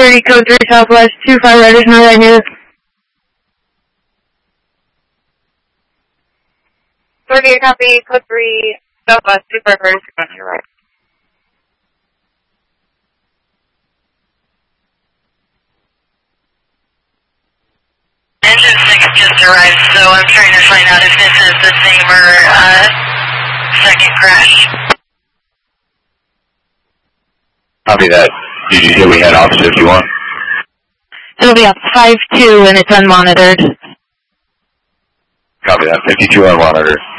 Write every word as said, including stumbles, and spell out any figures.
thirty, code three Southwest, two five riders, no right here. thirty-eight, copy, code three Southwest, two five riders, on your right. Engine six just arrived, so I'm trying to find out if this is the same or uh, second crash. Copy that. Did you say we had Officer fifty-one? It'll be a five two and it's unmonitored. Copy that. fifty-two unmonitored.